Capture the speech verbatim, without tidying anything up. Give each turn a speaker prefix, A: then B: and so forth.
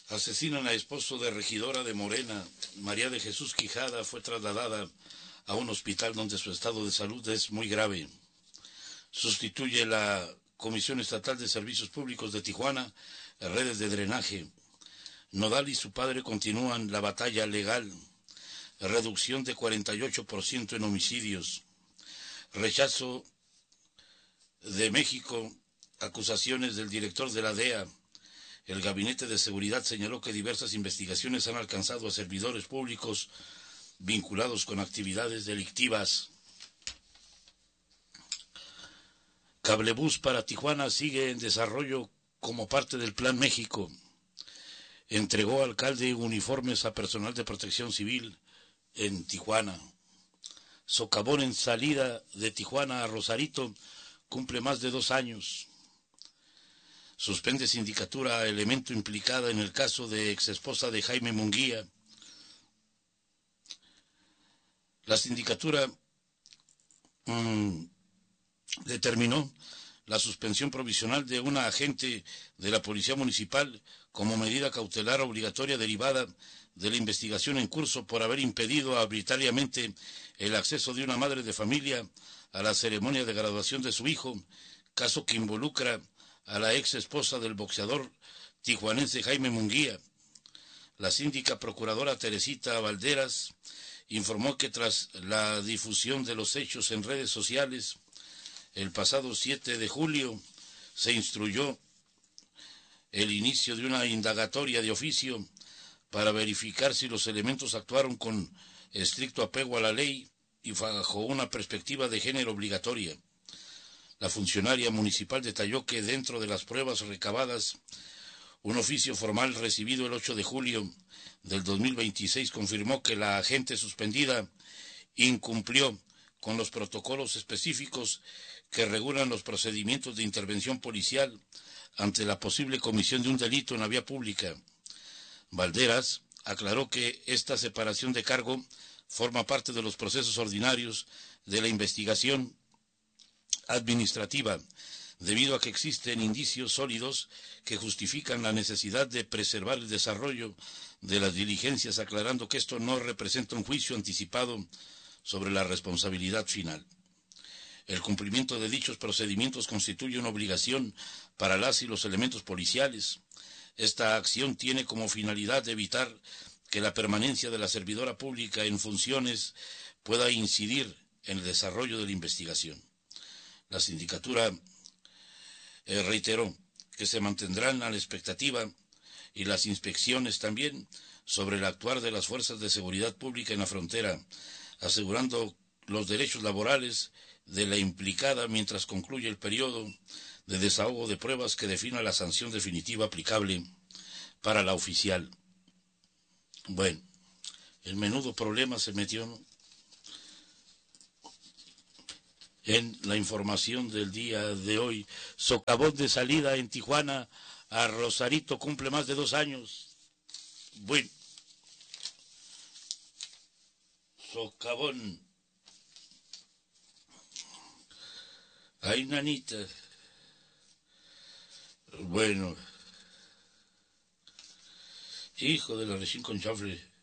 A: Asesinan a esposo de regidora de Morena. María de Jesús Quijada fue trasladada a un hospital donde su estado de salud es muy grave. Sustituye la Comisión Estatal de Servicios Públicos de Tijuana redes de drenaje. Nodal y su padre continúan la batalla legal. Reducción de cuarenta y ocho por ciento en homicidios. Rechazo de México. Acusaciones del director de la D E A. El Gabinete de Seguridad señaló que diversas investigaciones han alcanzado a servidores públicos vinculados con actividades delictivas. Cablebús para Tijuana sigue en desarrollo como parte del Plan México. Entregó alcalde uniformes a personal de protección civil en Tijuana. Socavón en salida de Tijuana a Rosarito cumple más de dos años. Suspende sindicatura a elemento implicada en el caso de exesposa de Jaime Munguía. La sindicatura mmm, determinó la suspensión provisional de una agente de la Policía Municipal como medida cautelar obligatoria derivada de la investigación en curso por haber impedido arbitrariamente el acceso de una madre de familia a la ceremonia de graduación de su hijo, caso que involucra a la ex esposa del boxeador tijuanense Jaime Munguía. La síndica procuradora Teresita Valderas informó que tras la difusión de los hechos en redes sociales, el pasado siete de julio se instruyó el inicio de una indagatoria de oficio para verificar si los elementos actuaron con estricto apego a la ley y bajo una perspectiva de género obligatoria. La funcionaria municipal detalló que dentro de las pruebas recabadas, un oficio formal recibido el ocho de julio del dos mil veintiséis confirmó que la agente suspendida incumplió con los protocolos específicos que regulan los procedimientos de intervención policial ante la posible comisión de un delito en la vía pública. Valderas aclaró que esta separación de cargo forma parte de los procesos ordinarios de la investigación administrativa, debido a que existen indicios sólidos que justifican la necesidad de preservar el desarrollo de las diligencias, aclarando que esto no representa un juicio anticipado sobre la responsabilidad final. El cumplimiento de dichos procedimientos constituye una obligación para las y los elementos policiales. Esta acción tiene como finalidad evitar que la permanencia de la servidora pública en funciones pueda incidir en el desarrollo de la investigación. La sindicatura eh, reiteró que se mantendrán a la expectativa y las inspecciones también sobre el actuar de las fuerzas de seguridad pública en la frontera, asegurando los derechos laborales de la implicada mientras concluye el periodo de desahogo de pruebas que defina la sanción definitiva aplicable para la oficial. Bueno, el menudo problema se metió, ¿no?, en la información del día de hoy. Socavón de salida en Tijuana a Rosarito cumple más de dos años. Bueno, socavón. Ay, nanita. Bueno. Hijo de la recién con chanfle.